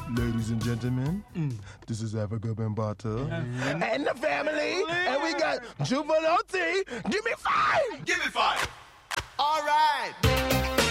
Ladies and gentlemen, this is Africa Bambata and the family, and we got Juvenile T. Give me 5!